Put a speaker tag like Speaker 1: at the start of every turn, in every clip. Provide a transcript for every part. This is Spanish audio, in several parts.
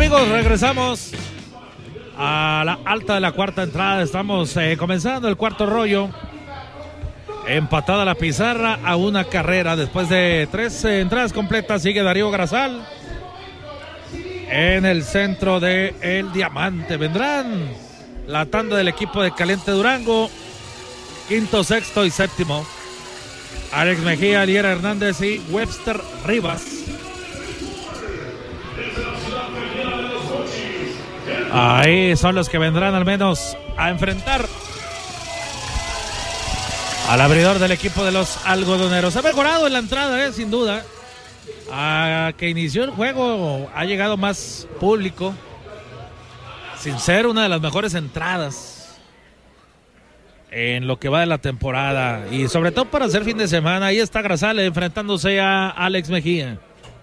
Speaker 1: Amigos, regresamos a la alta de la cuarta entrada. Estamos comenzando el cuarto rollo. Empatada la pizarra a una carrera. Después de 3 entradas completas, sigue Darío Grasal en el centro de el diamante. Vendrán la tanda del equipo de Caliente Durango. Quinto, sexto y séptimo. Alex Mejía, Liera Hernández y Webster Rivas. Ahí son los que vendrán al menos a enfrentar al abridor del equipo de los algodoneros. Ha mejorado en la entrada, sin duda. A que inició el juego ha llegado más público, sin ser una de las mejores entradas en lo que va de la temporada. Y sobre todo para hacer fin de semana. Ahí está Grasal enfrentándose a Alex Mejía.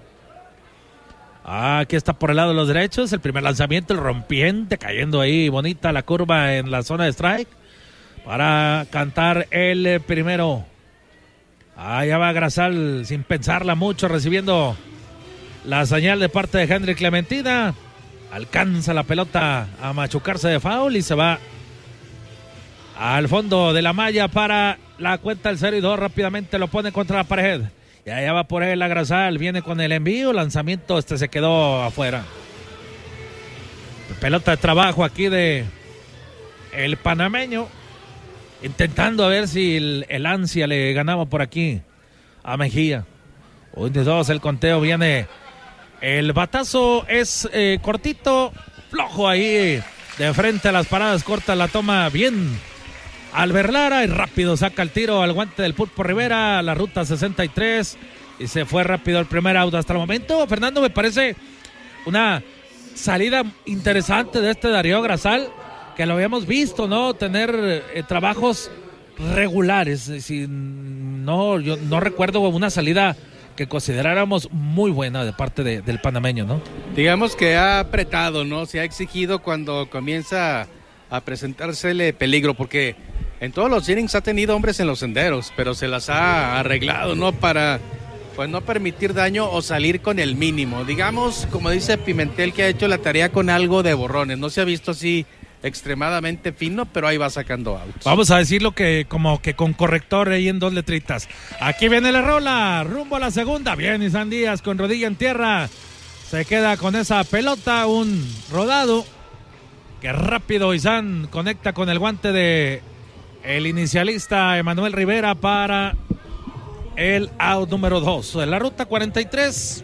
Speaker 1: Aquí está por el lado de los derechos. El primer lanzamiento, el rompiente, cayendo ahí bonita la curva en la zona de strike. Para cantar el primero. Allá va Grasal sin pensarla mucho, recibiendo la señal de parte de Henry Clementina. Alcanza la pelota a machucarse de foul y se va al fondo de la malla para la cuenta del 0-2. Rápidamente lo pone contra la pared. Y allá va por él a Grasal. Viene con el envío. Lanzamiento se quedó afuera. Pelota de trabajo aquí de el panameño. Intentando a ver si el ansia le ganaba por aquí a Mejía. 1-2 el conteo. Viene el batazo. Es cortito. Flojo ahí. De frente a las paradas cortas. La toma bien Albert Lara y rápido saca el tiro al guante del Pulpo Rivera, la ruta 63, y se fue rápido el primer out. Hasta el momento, Fernando, me parece una salida interesante de Darío Grasal, que lo habíamos visto, ¿no? Tener trabajos regulares. Yo no recuerdo una salida que consideráramos muy buena de parte del panameño, ¿no? Digamos que ha apretado, ¿no? Se ha exigido cuando comienza a presentársele peligro, porque en todos los innings ha tenido hombres en los senderos, pero se las ha arreglado, ¿no? Para pues no permitir daño o salir con el mínimo. Digamos, como dice Pimentel, que ha hecho la tarea con algo de borrones. No se ha visto así extremadamente fino, pero ahí va sacando outs. Vamos a decirlo que como que con corrector ahí en 2 letritas. Aquí viene la rola, rumbo a la segunda. Bien, Isan Díaz con rodilla en tierra. Se queda con esa pelota, un rodado. Que rápido Isan conecta con el guante de el inicialista Emanuel Rivera para el out número 2 de la ruta 43.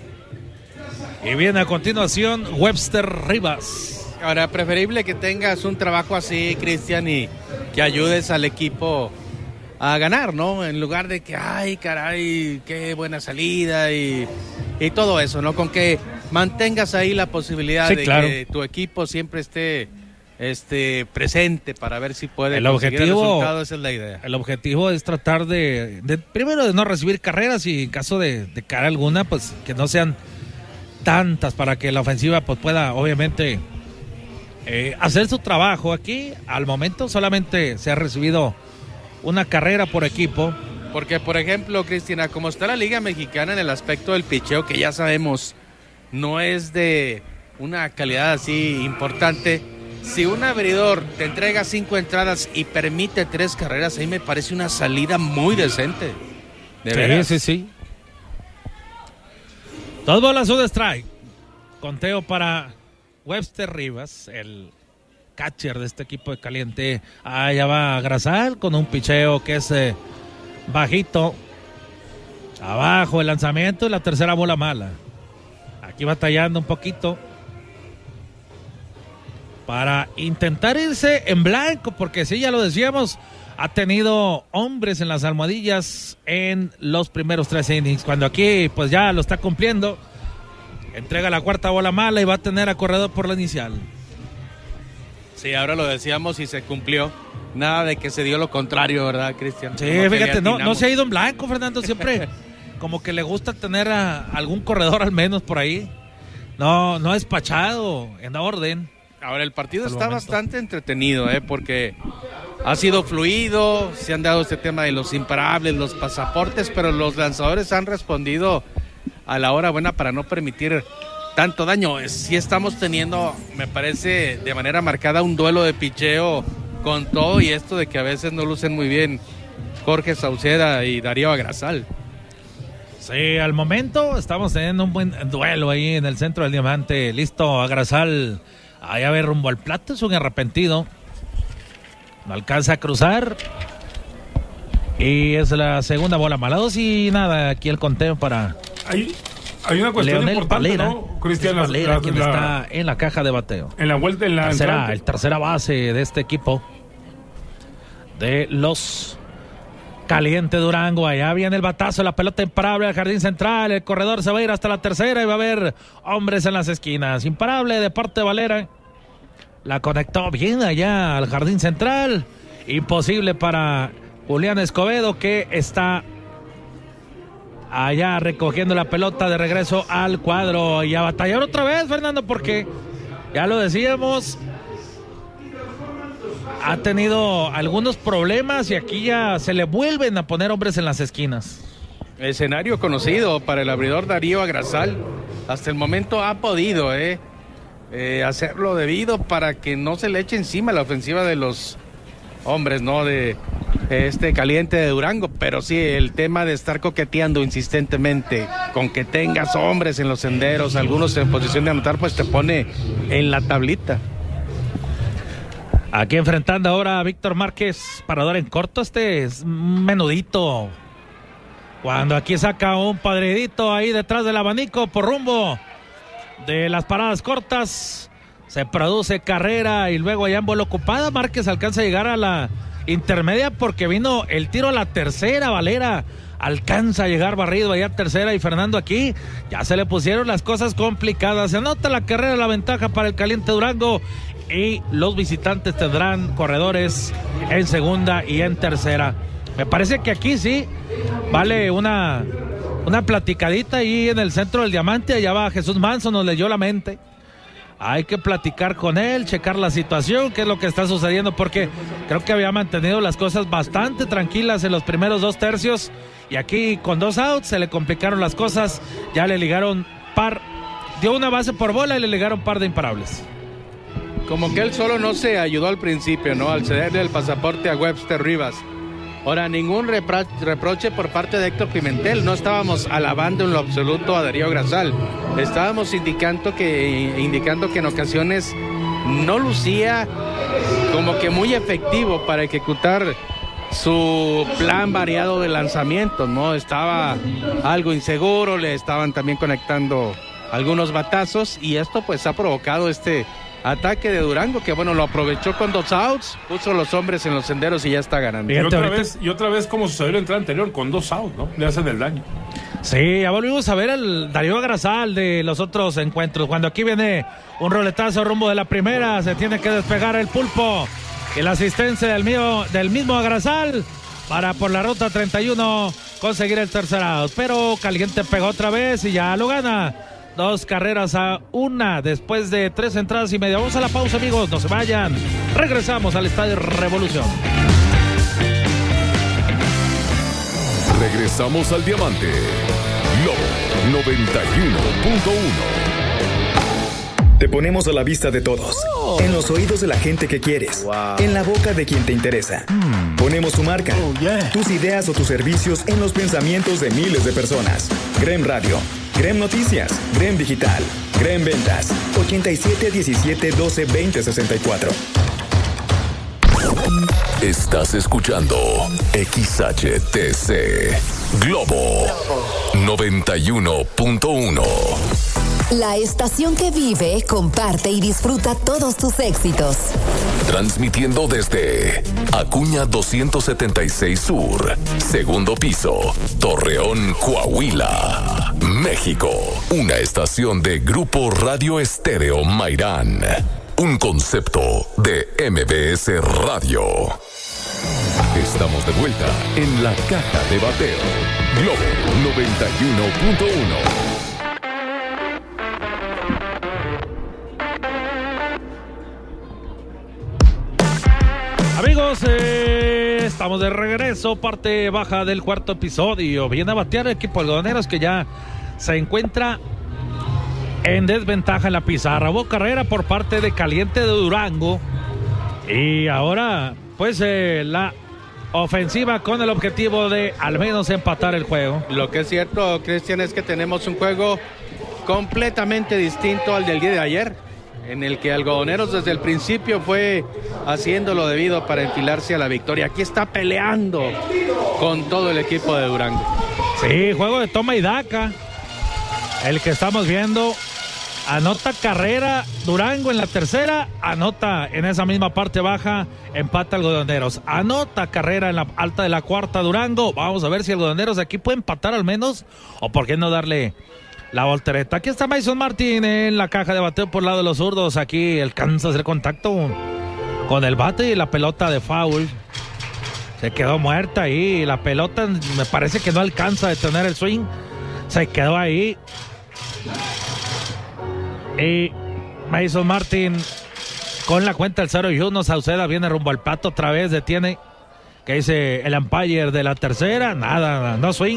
Speaker 1: Y viene a continuación Webster Rivas. Ahora, preferible que tengas un trabajo así, Cristian, y que ayudes al equipo a ganar, ¿no? En lugar de que, ay, caray, qué buena salida y todo eso, ¿no? Con que mantengas ahí la posibilidad de que tu equipo siempre esté presente para ver si puede conseguir el resultado. Esa es la idea. El objetivo es tratar de primero de no recibir carreras, y en caso de cara alguna, pues que no sean tantas, para que la ofensiva pues pueda obviamente hacer su trabajo. Aquí al momento solamente se ha recibido una carrera por equipo. Porque, por ejemplo, Cristina, como está la Liga Mexicana en el aspecto del picheo, que ya sabemos no es de una calidad así importante, si un abridor te entrega 5 entradas y permite 3 carreras, ahí me parece una salida muy decente. ¿De veras? Sí. 2 bolas, 1 strike. Conteo para Webster Rivas, el catcher de este equipo de Caliente. Allá va Grasal con un picheo que es bajito. Abajo el lanzamiento y la tercera bola mala. Aquí batallando un poquito para intentar irse en blanco, porque sí, ya lo decíamos, ha tenido hombres en las almohadillas en los primeros 3 innings, cuando aquí pues ya lo está cumpliendo. Entrega la cuarta bola mala y va a tener a corredor por la inicial. Sí, ahora lo decíamos y se cumplió. Nada de que se dio lo contrario, ¿verdad, Cristian? Sí, fíjate, no se ha ido en blanco, Fernando, siempre como que le gusta tener a algún corredor al menos por ahí. No ha despachado, en orden. Ahora, el partido está bastante entretenido, porque ha sido fluido, se han dado este tema de los imparables, los pasaportes, pero los lanzadores han respondido a la hora buena para no permitir
Speaker 2: tanto daño. Sí estamos teniendo, me parece, de manera marcada un duelo de picheo con todo y esto de que a veces no lucen muy bien Jorge Sauceda y Darío Agrasal.
Speaker 1: Sí, al momento estamos teniendo un buen duelo ahí en el centro del diamante. Listo, Agrasal. Ahí a ver, rumbo al plato, es un arrepentido. No alcanza a cruzar. Y es la segunda bola mala. 2 y nada, aquí el conteo para...
Speaker 3: Hay una cuestión
Speaker 1: Leonel
Speaker 3: importante,
Speaker 1: Valera,
Speaker 3: ¿no, Cristian?
Speaker 1: Valera, quien está en la caja de bateo.
Speaker 3: En la vuelta, en la
Speaker 1: tercera base de este equipo de los Caliente Durango. Allá viene el batazo, la pelota imparable al jardín central. El corredor se va a ir hasta la tercera y va a haber hombres en las esquinas. Imparable de parte de Valera. La conectó bien allá al jardín central. Imposible para Julián Escobedo, que está allá recogiendo la pelota de regreso al cuadro. Y a batallar otra vez, Fernando, porque ya lo decíamos, ha tenido algunos problemas y aquí ya se le vuelven a poner hombres en las esquinas.
Speaker 2: Escenario conocido para el abridor Darío Agrasal. Hasta el momento ha podido hacerlo debido para que no se le eche encima la ofensiva de los hombres, ¿no? De este Caliente de Durango, pero sí, el tema de estar coqueteando insistentemente con que tengas hombres en los senderos, algunos en posición de anotar, pues te pone en la tablita.
Speaker 1: Aquí enfrentando ahora a Víctor Márquez, parador en corto. Este es menudito. Cuando aquí saca un padridito ahí detrás del abanico por rumbo de las paradas cortas, se produce carrera y luego allá en bola ocupada, Márquez alcanza a llegar a la intermedia porque vino el tiro a la tercera. Valera alcanza a llegar barrido allá a tercera y Fernando aquí ya se le pusieron las cosas complicadas. Se anota la carrera, la ventaja para el Caliente Durango y los visitantes tendrán corredores en segunda y en tercera. Me parece que aquí sí vale una platicadita ahí en el centro del diamante. Allá va Jesús Manso, nos leyó la mente. Hay que platicar con él, checar la situación, qué es lo que está sucediendo, porque creo que había mantenido las cosas bastante tranquilas en los primeros 2 tercios y aquí con 2 outs se le complicaron las cosas. Ya le ligaron dio una base por bola y le ligaron par de imparables.
Speaker 2: Como que él solo no se ayudó al principio, ¿no? Al cederle el pasaporte a Webster Rivas. Ahora, ningún reproche por parte de Héctor Pimentel. No estábamos alabando en lo absoluto a Darío Agrasal. Estábamos indicando que en ocasiones no lucía como que muy efectivo para ejecutar su plan variado de lanzamientos, ¿no? Estaba algo inseguro, le estaban también conectando algunos batazos y esto pues ha provocado este ataque de Durango, que bueno, lo aprovechó con 2 outs, puso los hombres en los senderos y ya está ganando.
Speaker 3: Y otra vez como sucedió en la entrada anterior, con 2 outs, ¿no? Le hacen el daño.
Speaker 1: Sí, ya volvimos a ver al Darío Agrasal de los otros encuentros. Cuando aquí viene un roletazo rumbo de la primera, se tiene que despegar el pulpo. Y la asistencia del mismo Agrasal para por la ruta 31 conseguir el tercer out. Pero Caliente pegó otra vez y ya lo gana. 2 carreras a 1 después de 3 entradas y media. Vamos a la pausa, amigos, no se vayan. Regresamos al Estadio Revolución.
Speaker 4: Regresamos al Diamante. Lobo 91.1.
Speaker 5: Te ponemos a la vista de todos, en los oídos de la gente que quieres, en la boca de quien te interesa. Ponemos tu marca, tus ideas o tus servicios en los pensamientos de miles de personas. Grem Radio, Grem Noticias, Grem Digital, Grem Ventas, 87 17 12 20 64.
Speaker 4: Estás escuchando XHTC Globo 91.1.
Speaker 6: La estación que vive, comparte y disfruta todos tus éxitos.
Speaker 4: Transmitiendo desde Acuña 276 Sur, segundo piso, Torreón, Coahuila, México. Una estación de Grupo Radio Estéreo Mairán. Un concepto de MBS Radio. Estamos de vuelta en la caja de bateo. Globo 91.1.
Speaker 1: Amigos, estamos de regreso, parte baja del cuarto episodio. Viene a batear el equipo algodoneros que ya se encuentra en desventaja en la pizarra. Hubo carrera por parte de Caliente de Durango. Y ahora, pues, la ofensiva con el objetivo de al menos empatar el juego.
Speaker 2: Lo que es cierto, Cristian, es que tenemos un juego completamente distinto al del día de ayer, en el que Algodoneros desde el principio fue haciendo lo debido para enfilarse a la victoria. Aquí está peleando con todo el equipo de Durango.
Speaker 1: Sí, juego de toma y daca, el que estamos viendo. Anota carrera Durango en la tercera, anota en esa misma parte baja, empata Algodoneros. Anota carrera en la alta de la cuarta Durango. Vamos a ver si Algodoneros aquí puede empatar al menos, o por qué no darle la voltereta. Aquí está Mason Martin en la caja de bateo por el lado de los zurdos. Aquí alcanza a hacer contacto con el bate y la pelota de foul. Se quedó muerta ahí. La pelota me parece que no alcanza a detener el swing. Se quedó ahí. Y Mason Martin con la cuenta del 0-1. Sauceda viene rumbo al pato otra vez. Detiene. ¿Qué dice el umpire de la tercera? Nada, no swing.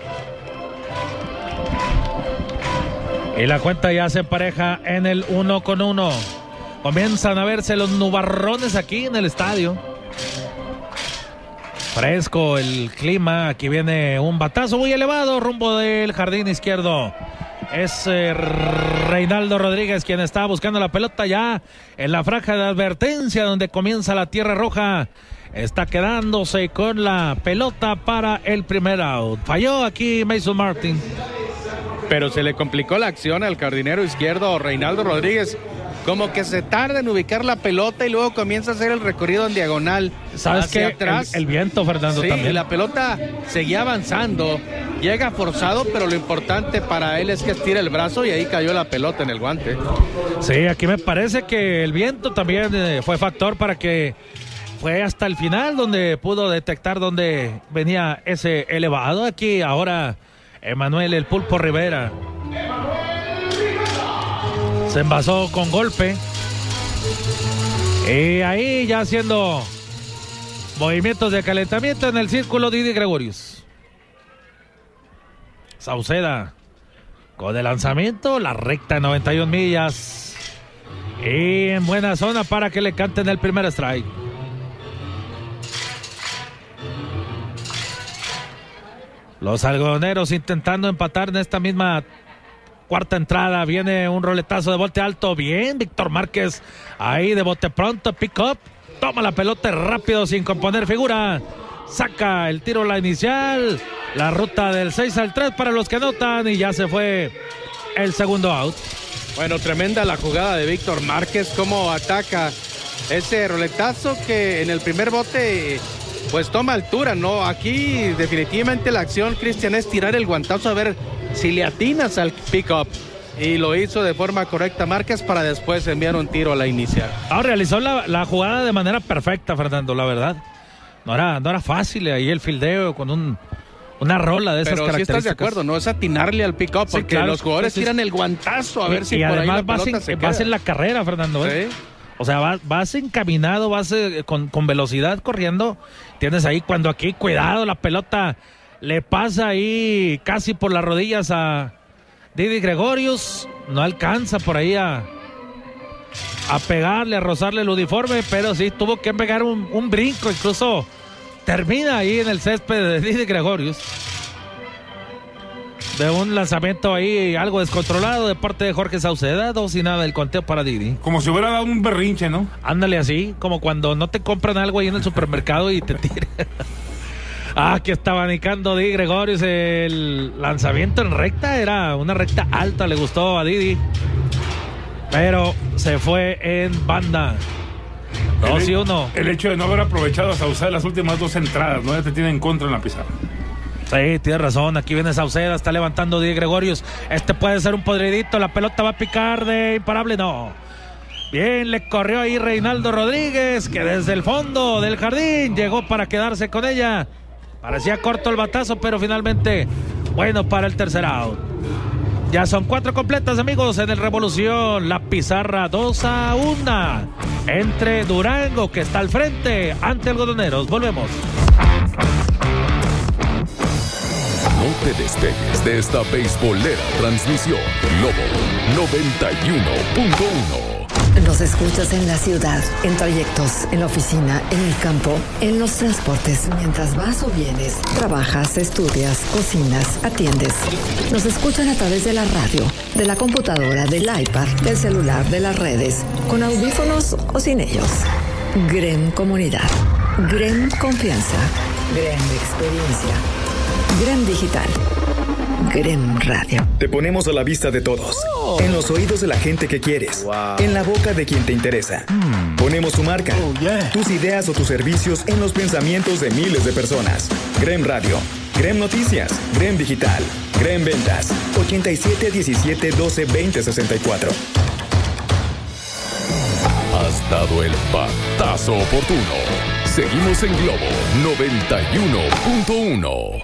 Speaker 1: Y la cuenta ya se empareja en el 1-1. Comienzan a verse los nubarrones aquí en el estadio. Fresco el clima. Aquí viene un batazo muy elevado rumbo del jardín izquierdo. Es Reinaldo Rodríguez quien está buscando la pelota ya en la franja de advertencia donde comienza la tierra roja. Está quedándose con la pelota para el primer out. Falló aquí Mason Martin.
Speaker 2: Pero se le complicó la acción al jardinero izquierdo Reinaldo Rodríguez. Como que se tarda en ubicar la pelota y luego comienza a hacer el recorrido en diagonal.
Speaker 1: ¿Sabes qué?
Speaker 2: Atrás.
Speaker 1: El viento, Fernando,
Speaker 2: sí,
Speaker 1: también.
Speaker 2: La pelota seguía avanzando. Llega forzado, pero lo importante para él es que estira el brazo y ahí cayó la pelota en el guante.
Speaker 1: Sí, aquí me parece que el viento también fue factor para que fue hasta el final donde pudo detectar dónde venía ese elevado. Aquí ahora Emanuel el Pulpo Rivera se envasó con golpe. Y ahí ya haciendo movimientos de calentamiento en el círculo Didi Gregorius. Sauceda con el lanzamiento, la recta 91 millas. Y en buena zona para que le canten el primer strike. Los algodoneros intentando empatar en esta misma cuarta entrada. Viene un roletazo de bote alto. Bien, Víctor Márquez ahí de bote pronto, pick up. Toma la pelota rápido sin componer figura. Saca el tiro la inicial. La ruta del 6 al 3 para los que anotan. Y ya se fue el segundo out.
Speaker 2: Bueno, tremenda la jugada de Víctor Márquez. Cómo ataca ese roletazo que en el primer bote pues toma altura, ¿no? Aquí definitivamente la acción, Cristian, es tirar el guantazo a ver si le atinas al pick-up. Y lo hizo de forma correcta Márquez para después enviar un tiro a la inicial.
Speaker 1: Realizó la jugada de manera perfecta, Fernando, la verdad. No era fácil ahí el fildeo con una rola de esas
Speaker 2: pero
Speaker 1: características.
Speaker 2: Pero sí estás de acuerdo, no es atinarle al pick-up, porque claro, los jugadores tiran el guantazo a ver si por ahí la pelota se queda.
Speaker 1: Vas en la carrera, Fernando. ¿Sí? O sea, vas encaminado, vas con velocidad corriendo. Tienes ahí cuando aquí, cuidado, la pelota le pasa ahí casi por las rodillas a Didi Gregorius. No alcanza por ahí a pegarle, a rozarle el uniforme, pero sí tuvo que pegar un brinco. Incluso termina ahí en el césped de Didi Gregorius. De un lanzamiento ahí algo descontrolado de parte de Jorge Sauceda. 2-0 el conteo para Didi.
Speaker 3: Como si hubiera dado un berrinche, ¿no?
Speaker 1: Ándale así, como cuando no te compran algo ahí en el supermercado y te tiran. Aquí está abanicando Didi Gregorius. El lanzamiento en recta era una recta alta, le gustó a Didi. Pero se fue en banda. 2-1.
Speaker 3: El hecho de no haber aprovechado a Sauceda las últimas dos entradas, ¿no? Ya te tiene en contra en la pizarra.
Speaker 1: Sí, tienes razón, aquí viene Sauceda, está levantando Didi Gregorius. Este puede ser un podridito, la pelota va a picar de imparable, no. Bien, le corrió ahí Reinaldo Rodríguez, que desde el fondo del jardín llegó para quedarse con ella. Parecía corto el batazo, pero finalmente bueno para el tercer out. Ya son 4 completas, amigos, en el Revolución. La pizarra 2-1 entre Durango, que está al frente, ante Algodoneros. Volvemos.
Speaker 4: No te despegues de esta beisbolera transmisión. Globo 91.1.
Speaker 6: Nos escuchas en la ciudad, en trayectos, en la oficina, en el campo, en los transportes, mientras vas o vienes, trabajas, estudias, cocinas, atiendes. Nos escuchan a través de la radio, de la computadora, del iPad, del celular, de las redes, con audífonos o sin ellos. GREM Comunidad, GREM Confianza, GREM Experiencia, GREM Digital, GREM Radio.
Speaker 5: Te ponemos a la vista de todos, en los oídos de la gente que quieres, en la boca de quien te interesa. Ponemos tu marca, tus ideas o tus servicios en los pensamientos de miles de personas. GREM Radio, GREM Noticias, GREM Digital, GREM Ventas, 87 17 12 20 64.
Speaker 4: Has dado el batazo oportuno. Seguimos en Globo 91.1.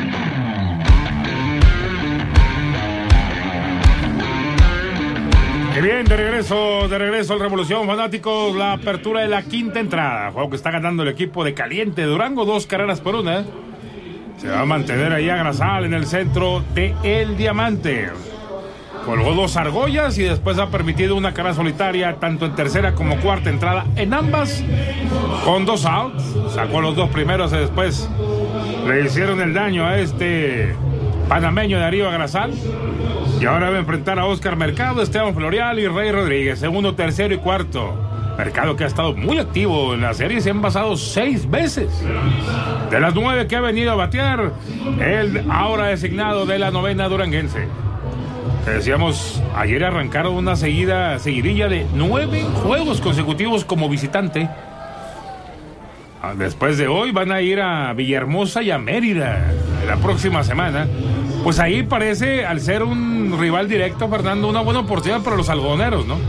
Speaker 3: Y bien, de regreso al Revolución, fanáticos, la apertura de la quinta entrada. Juego que está ganando el equipo de Caliente Durango, 2-1. Se va a mantener ahí Agrasal en el centro de El Diamante. Colgó 2 argollas y después ha permitido una carrera solitaria, tanto en tercera como cuarta entrada, en ambas, con 2 outs. Sacó los 2 primeros y después le hicieron el daño a este panameño Darío Agrasal. Y ahora va a enfrentar a Oscar Mercado, Esteban Florial y Rey Rodríguez, segundo, tercero y cuarto. Mercado que ha estado muy activo en la serie, se han basado 6 veces. De las 9 que ha venido a batear, el ahora designado de la novena duranguense. Decíamos, ayer arrancaron una seguidilla de 9 juegos consecutivos como visitante. Después de hoy van a ir a Villahermosa y a Mérida la próxima semana. Pues ahí parece, al ser un rival directo, Fernando, una buena oportunidad para los algodoneros, ¿no?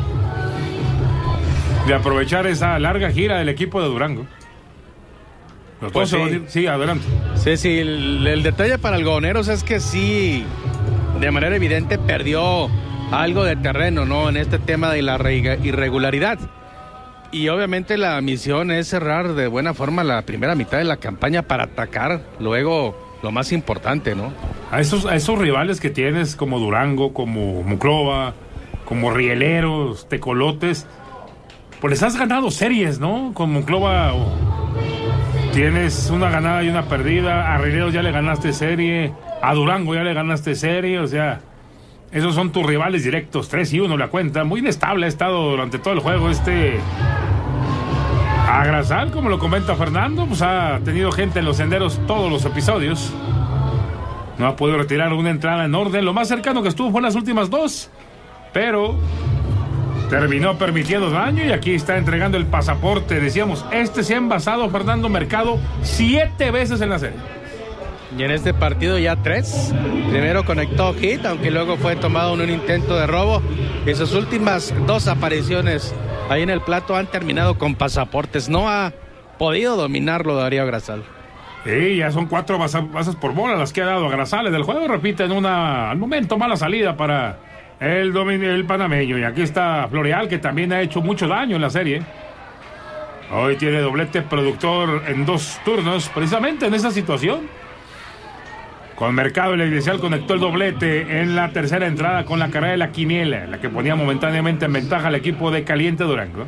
Speaker 3: De aprovechar esa larga gira del equipo de Durango.
Speaker 2: Pues
Speaker 3: sí, adelante.
Speaker 2: Sí, el detalle para algodoneros es que sí, de manera evidente perdió algo de terreno, ¿no? En este tema de la irregularidad. Y obviamente la misión es cerrar de buena forma la primera mitad de la campaña para atacar luego lo más importante, ¿no?
Speaker 3: A esos rivales que tienes como Durango, como Monclova, como Rieleros, Tecolotes, pues les has ganado series, ¿no? Con Monclova tienes una ganada y una perdida, a Rieleros ya le ganaste serie, a Durango ya le ganaste serie, o sea, esos son tus rivales directos, 3-1 la cuenta, muy inestable ha estado durante todo el juego Agrasal, como lo comenta Fernando, pues ha tenido gente en los senderos todos los episodios. No ha podido retirar una entrada en orden. Lo más cercano que estuvo fue en las últimas 2. Pero terminó permitiendo daño y aquí está entregando el pasaporte. Decíamos, se ha envasado Fernando Mercado 7 veces en la serie.
Speaker 2: Y en este partido ya 3. Primero conectó hit, aunque luego fue tomado en un intento de robo. Y sus últimas 2 apariciones ahí en el plato han terminado con pasaportes. No ha podido dominarlo Darío Agrasal.
Speaker 3: Sí, ya son 4 bases por bola las que ha dado Agrasal del juego. Repiten al momento mala salida para el panameño. Y aquí está Florial, que también ha hecho mucho daño en la serie. Hoy tiene doblete productor en 2 turnos, precisamente en esa situación. Con Mercado, el inicial conectó el doblete en la tercera entrada con la carrera de la quiniela, la que ponía momentáneamente en ventaja al equipo de Caliente Durango.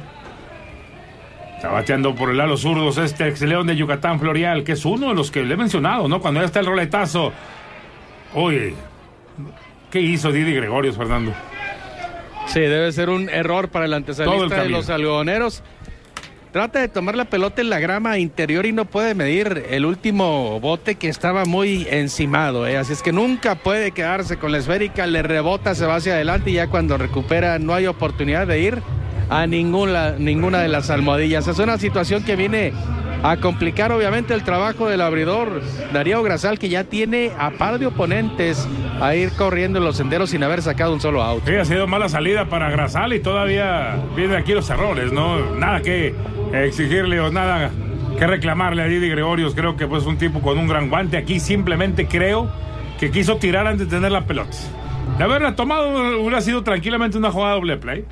Speaker 3: Está bateando por el lado zurdos ex León de Yucatán, Florial, que es uno de los que le he mencionado, ¿no? Cuando ya está el roletazo. Oye, ¿qué hizo Didi Gregorios, Fernando?
Speaker 2: Sí, debe ser un error para el antesalista de los algodoneros. Trata de tomar la pelota en la grama interior y no puede medir el último bote, que estaba muy encimado, así es que nunca puede quedarse con la esférica, le rebota, se va hacia adelante y ya cuando recupera no hay oportunidad de ir a ninguna de las almohadillas. Es una situación que viene a complicar obviamente el trabajo del abridor Darío Agrasal, que ya tiene a par de oponentes a ir corriendo en los senderos sin haber sacado un solo out.
Speaker 3: Sí, ha sido mala salida para Agrasal y todavía vienen aquí los errores, ¿no? Nada que exigirle o nada que reclamarle a Didi Gregorios. Creo que pues un tipo con un gran guante. Aquí simplemente creo que quiso tirar antes de tener la pelota. De haberla tomado hubiera sido tranquilamente una jugada doble play.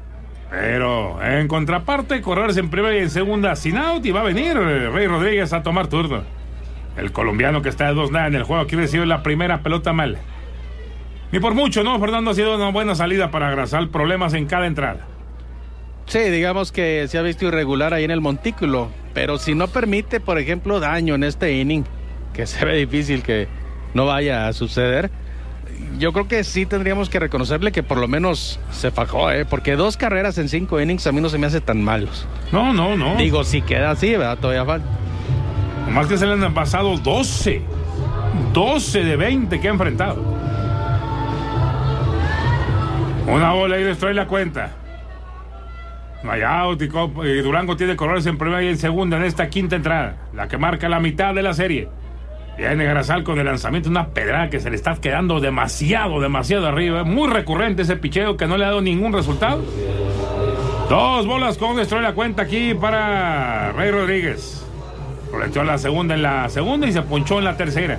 Speaker 3: Pero en contraparte, correrse en primera y en segunda sin out y va a venir Rey Rodríguez a tomar turno. El colombiano que está de 2-0 en el juego aquí recibe la primera pelota mal. Ni por mucho, ¿no? Fernando, ha sido una buena salida para Grasal. Problemas en cada entrada.
Speaker 2: Sí, digamos que se ha visto irregular ahí en el montículo. Pero si no permite, por ejemplo, daño en este inning, que se ve difícil que no vaya a suceder, yo creo que sí tendríamos que reconocerle que por lo menos se fajó, porque 2 carreras en 5 innings a mí no se me hace tan malos.
Speaker 3: No.
Speaker 2: Digo, si queda así, ¿verdad? Todavía falta.
Speaker 3: Nomás que se le han pasado 12 de 20 que ha enfrentado. Una bola y destruye la cuenta. No hay out y Durango tiene corredores en primera y en segunda en esta quinta entrada, la que marca la mitad de la serie. Viene Grasal con el lanzamiento, una pedrada que se le está quedando demasiado arriba. Muy recurrente ese picheo que no le ha dado ningún resultado. 2 bolas con destruye la cuenta aquí para Rey Rodríguez. Proyectó la segunda en la segunda y se ponchó en la tercera.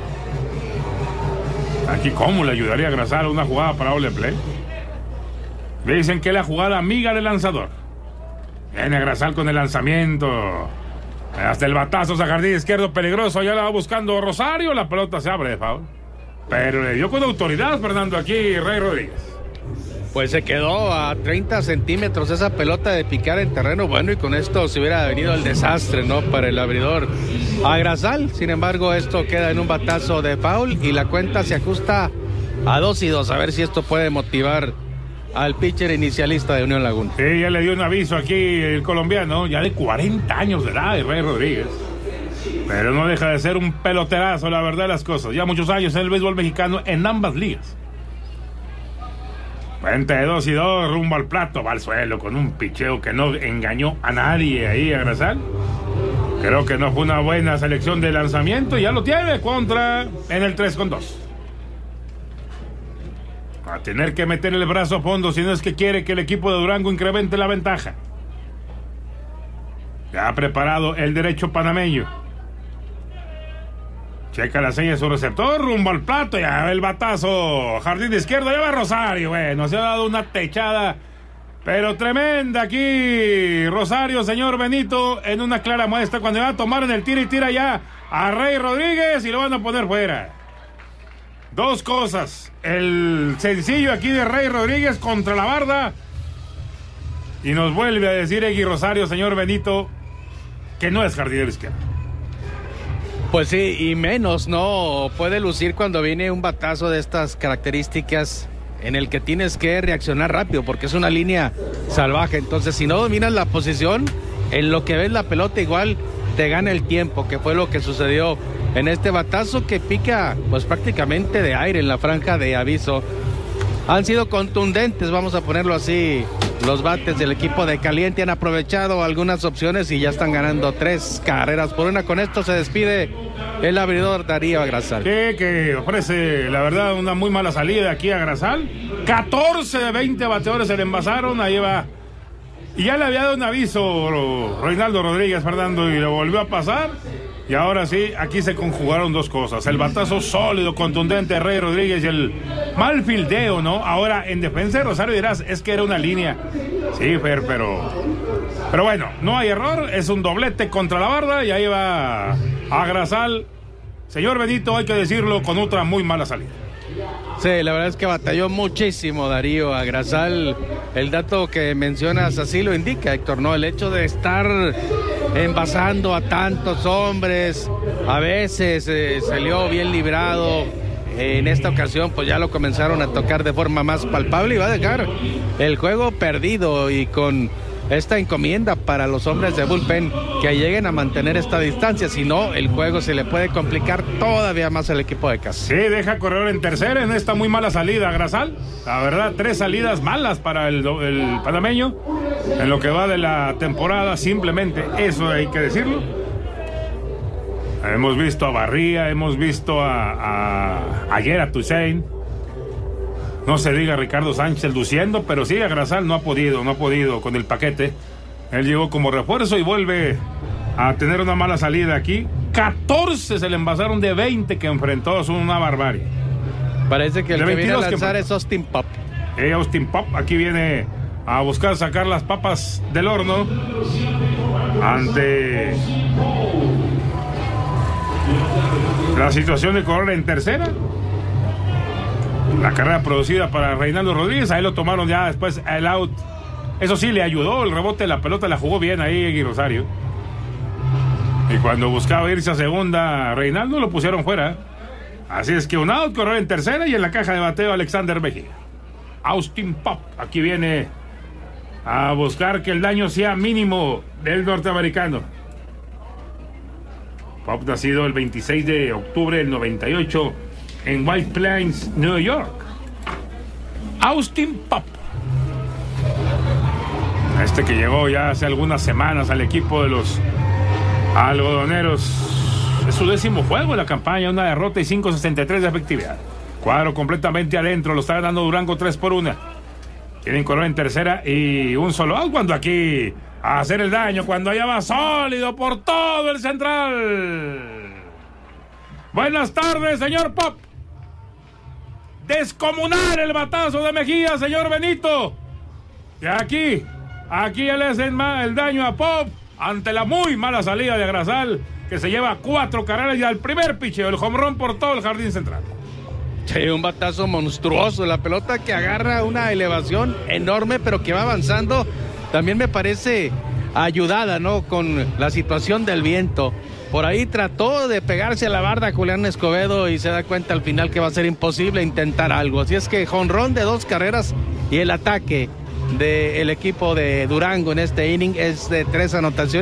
Speaker 3: Aquí cómo le ayudaría a Grasal una jugada para doble play. Dicen que es la jugada amiga del lanzador. Viene Grasal con el lanzamiento. Hasta el batazo a jardín izquierdo peligroso. Ya la va buscando Rosario. La pelota se abre de foul. Pero le dio con autoridad, Fernando, aquí Rey Rodríguez.
Speaker 2: Pues se quedó a 30 centímetros esa pelota de picar en terreno bueno, y con esto se hubiera venido el desastre, ¿no? Para el abridor a Grasal. Sin embargo, esto queda en un batazo de foul y la cuenta se ajusta a 2-2. A ver si esto puede motivar al pitcher inicialista de Unión Laguna.
Speaker 3: Sí, ya le dio un aviso aquí el colombiano, ya de 40 años de edad, Rey Rodríguez. Pero no deja de ser un peloterazo, la verdad de las cosas. Ya muchos años en el béisbol mexicano en ambas ligas. Cuenta de 2-2, rumbo al plato, va al suelo con un picheo que no engañó a nadie ahí a Grasal. Creo que no fue una buena selección de lanzamiento y ya lo tiene contra en el 3-2. A tener que meter el brazo a fondo si no es que quiere que el equipo de Durango incremente la ventaja. Ya ha preparado el derecho panameño. Checa la seña de su receptor, rumbo al plato, ya el batazo, jardín de izquierdo, ya va Rosario. Bueno, se ha dado una techada, pero tremenda aquí Rosario, señor Benito, en una clara muestra cuando va a tomar en el tira y tira ya a Rey Rodríguez y lo van a poner fuera. 2 cosas, el sencillo aquí de Rey Rodríguez contra la barda, y nos vuelve a decir Egui Rosario, señor Benito, que no es jardinero izquierdo.
Speaker 2: Pues sí, y menos no puede lucir cuando viene un batazo de estas características en el que tienes que reaccionar rápido, porque es una línea salvaje. Entonces, si no dominas la posición, en lo que ves la pelota igual te gana el tiempo, que fue lo que sucedió en este batazo que pica pues prácticamente de aire en la franja de aviso. Han sido contundentes, vamos a ponerlo así, los bates del equipo de Caliente. Han aprovechado algunas opciones y ya están ganando 3 carreras por 1. Con esto se despide el abridor Darío Grasal.
Speaker 3: Que ofrece, la verdad, una muy mala salida aquí a Grasal. 14 de 20 bateadores se le envasaron, ahí va. Y ya le había dado un aviso Reinaldo Rodríguez, Fernando, y lo volvió a pasar. Y ahora sí, aquí se conjugaron 2 cosas. El batazo sólido, contundente de Rey Rodríguez y el mal fildeo, ¿no? Ahora, en defensa de Rosario dirás, es que era una línea. Sí, Fer, pero bueno, no hay error. Es un doblete contra la barda y ahí va a Grasal. Señor Benito, hay que decirlo, con otra muy mala salida.
Speaker 2: Sí, la verdad es que batalló muchísimo Darío a Grasal. El dato que mencionas así lo indica, Héctor, ¿no? El hecho de estar envasando a tantos hombres, a veces salió bien librado. En esta ocasión pues ya lo comenzaron a tocar de forma más palpable y va a dejar el juego perdido, y con esta encomienda para los hombres de bullpen que lleguen a mantener esta distancia, si no el juego se le puede complicar todavía más al equipo de casa.
Speaker 3: Sí, deja correr en tercera en esta muy mala salida Grasal. La verdad, 3 salidas malas para el panameño en lo que va de la temporada, simplemente eso hay que decirlo. Hemos visto a Barría, hemos visto ayer a Toussaint. No se diga Ricardo Sánchez luciendo, pero sí a Grasal no ha podido con el paquete. Él llegó como refuerzo y vuelve a tener una mala salida aquí. 14 se le envasaron de 20 que enfrentó, es una barbarie.
Speaker 2: Parece que el que viene a lanzar es Austin Pop.
Speaker 3: Austin Pop aquí viene a buscar sacar las papas del horno ante La situación de correr en tercera. La carrera producida para Reinaldo Rodríguez. Ahí lo tomaron ya después el out. Eso sí, le ayudó el rebote de la pelota. La jugó bien ahí Egui Rosario. Y cuando buscaba irse a segunda Reinaldo, lo pusieron fuera. Así es que un out, correr en tercera. Y en la caja de bateo Alexander Mejía. Austin Pop aquí viene a buscar que el daño sea mínimo del norteamericano. Pop nacido el 26 de octubre del 98 en White Plains, New York. Austin Pop. Este que llegó ya hace algunas semanas al equipo de los algodoneros. Es su 10º juego en la campaña, una derrota y 5.63 de efectividad. Cuadro completamente adentro, lo está ganando Durango 3-1. Tienen correr en tercera y un solo out cuando aquí a hacer el daño, cuando allá va sólido por todo el central. Buenas tardes, señor Pop. Descomunal el batazo de Mejía, señor Benito. Y aquí le hacen el daño a Pop ante la muy mala salida de Agrasal, que se lleva 4 carreras y al primer picheo, el home run por todo el jardín central.
Speaker 2: Sí, un batazo monstruoso, la pelota que agarra una elevación enorme, pero que va avanzando. También me parece ayudada, ¿no?, con la situación del viento. Por ahí trató de pegarse a la barda Julián Escobedo y se da cuenta al final que va a ser imposible intentar algo. Así es que jonrón de 2 carreras y el ataque del equipo de Durango en este inning es de 3 anotaciones.